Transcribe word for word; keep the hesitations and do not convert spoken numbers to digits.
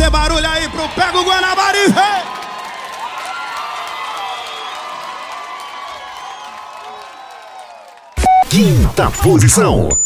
fazer barulho aí pro Pega o Guanabara e vem! Quinta posição.